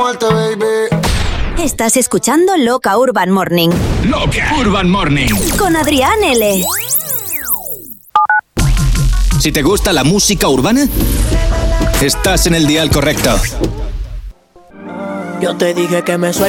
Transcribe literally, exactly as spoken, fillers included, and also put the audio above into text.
Estás escuchando Loca Urban Morning. Loca Urban Morning. Con Adrián L. Si te gusta la música urbana, estás en el dial correcto. Yo te dije que me suelte.